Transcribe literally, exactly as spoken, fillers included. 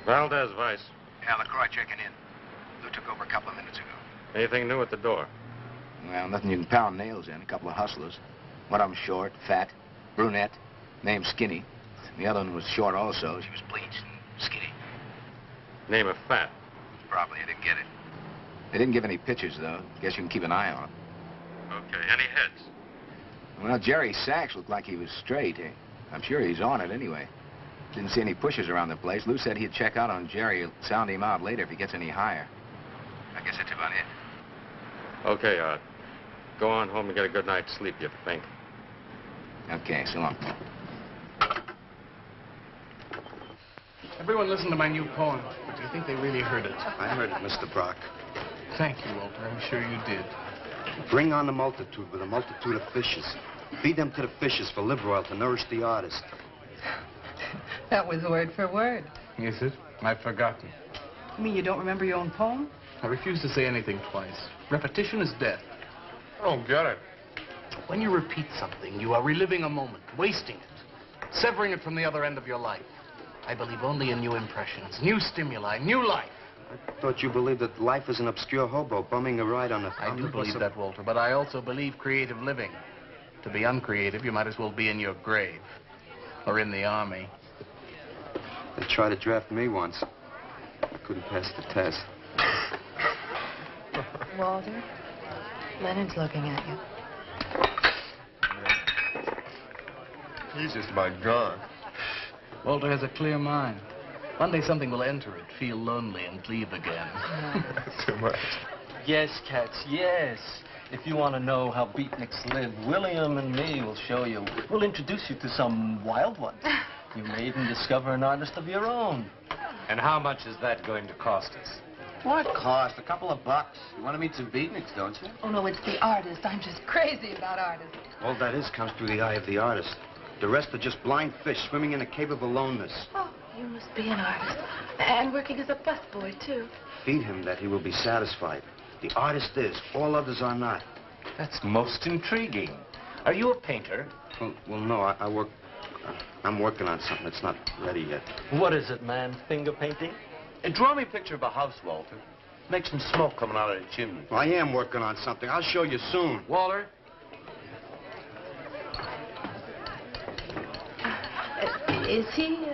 Valdez, Vice. Yeah, LaCroix checking in. Lou took over a couple of minutes ago. Anything new at the door? Well, nothing you can pound nails in. A couple of hustlers. One of them short, fat, brunette, named Skinny. The other one was short also. She was bleached and skinny. Name of Fat. Probably. I didn't get it. They didn't give any pictures, though. Guess you can keep an eye on them. Okay. Any heads? Well, Jerry Sachs looked like he was straight. Eh? I'm sure he's on it anyway. Didn't see any pushers around the place. Lou said he'd check out on Jerry. He'll sound him out later if he gets any higher. I guess that's about it. Okay, Art. Go on home and get a good night's sleep, you think. Okay, so long. Everyone listen to my new poem. But do you think they really heard it? I heard it, Mister Brock. Thank you, Walter. I'm sure you did. Bring on the multitude with a multitude of fishes. Feed them to the fishes for liver oil to nourish the artist. That was word for word. Is it? I've forgotten. You mean you don't remember your own poem? I refuse to say anything twice. Repetition is death. I don't get it. When you repeat something, you are reliving a moment, wasting it, severing it from the other end of your life. I believe only in new impressions, new stimuli, new life. I thought you believed that life is an obscure hobo bumming a ride on a... I do believe that, Walter, but I also believe creative living. To be uncreative, you might as well be in your grave or in the army. They tried to draft me once. I couldn't pass the test. Walter, Leonard's looking at you. He's just about gone. Walter has a clear mind. One day something will enter it, feel lonely, and leave again. Too much. Yes, cats, yes. If you want to know how beatniks live, William and me will show you. We'll introduce you to some wild ones. You may even discover an artist of your own. And how much is that going to cost us? What cost? A couple of bucks. You want to meet some beatniks, don't you? Oh, no, it's the artist. I'm just crazy about artists. All that is comes through the eye of the artist. The rest are just blind fish swimming in a cave of aloneness. Oh, you must be an artist. And working as a busboy, too. Feed him that he will be satisfied. The artist is. All others are not. That's most intriguing. Are you a painter? Well, well no, I, I work... Uh, I'm working on something that's not ready yet. What is it, man? Finger painting? And draw me a picture of a house, Walter. Make some smoke coming out of the chimney. Well, I am working on something. I'll show you soon. Walter? Uh, is he